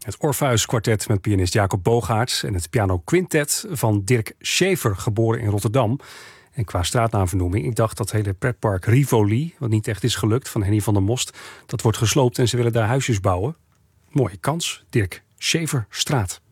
Het Orpheus Quartet met pianist Jacob Boogaerts en het Piano Quintet van Dirk Schaefer, geboren in Rotterdam. En qua straatnaamvernoeming, ik dacht dat hele pretpark Rivoli, wat niet echt is gelukt, van Henny van der Most, dat wordt gesloopt en ze willen daar huisjes bouwen. Mooie kans, Dirk Schaeferstraat.